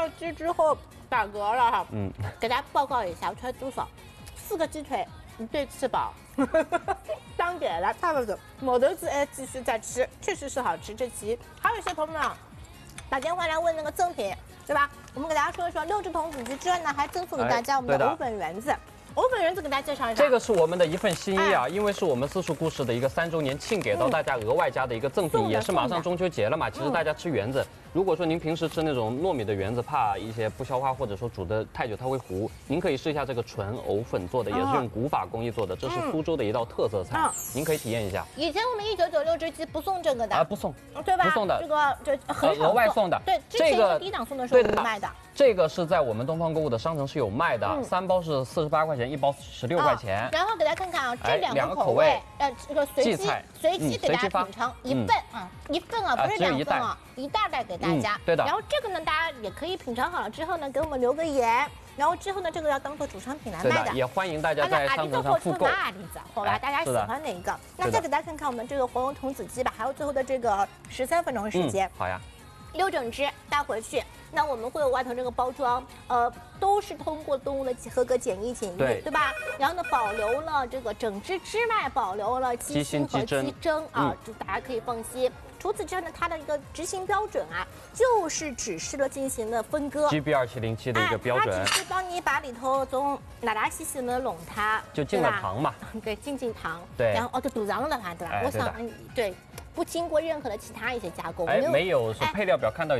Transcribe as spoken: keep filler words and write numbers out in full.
鸡之后打嗝了哈。 嗯， 给大家报告一下，我吃了多少？四个鸡腿，一对吃饱。当给了差不多，我都是哎继续再吃，确实是好吃。这期还有一些朋友呢打电话来问那个赠品，对吧？我们给大家说一说，六只童子鸡之外呢，还赠送给大家我们的藕粉圆子。藕粉圆子给大家介绍一下， 这个是我们的一份心意啊，因为是我们私塾故事的一个三周年庆，给到大家额外加的一个赠品，也是马上中秋节了嘛。其实大家吃圆子，如果说您平时吃那种糯米的圆子，怕一些不消化，或者说煮的太久它会糊，您可以试一下这个纯藕粉做的，也是用古法工艺做的，这是苏州的一道特色菜，您可以体验一下。 以前我们一九九六只鸡不送这个的啊，不送， 对吧？ 不送的， 这个这很少额外送的。 对，之前有低档送的时候我们卖的。 这个是在我们东方购物的商城是有卖的，三包是四十八块钱，一包十六块钱。 然后给大家看看啊，这两个口味， 呃，这个随机随机给大家品尝一份啊，一份啊，不是两份啊，一大袋给大家。 对的。 然后这个呢，大家也可以品尝好了之后呢，给我们留个言。然后之后呢，这个要当做主商品来卖的。 也欢迎大家在商城上复购。 阿里子，好吧，大家喜欢哪一个？那再给大家看看我们这个黄油童子鸡吧，还有最后的这个十三分钟的时间。 好呀。 六整只带回去，那我们会有外头这个包装，呃，都是通过动物的合格检疫检疫，对对吧？然后呢，保留了这个整只之外，保留了鸡心和鸡胗啊，就大家可以放心。除此之外呢，它的一个执行标准啊，就是指示了进行了分割 G B 二七零七的一个标准， 它只是帮你把里头从哪哪细细的拢它， 就进了糖嘛， 对，进进糖， 对， 然后哦，就堵上了嘛，对吧？我想，对，不经过任何的其他一些加工， 哎，没有是配料表看到。